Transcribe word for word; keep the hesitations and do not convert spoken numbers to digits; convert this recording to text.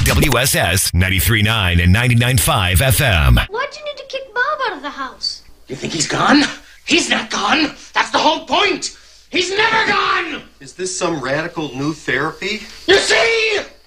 W S S ninety-three point nine and ninety-nine point five F M. Why'd you need to kick Bob out of the house? You think he's gone? He's not gone. That's the whole point. He's never gone. Is this some radical new therapy? You see?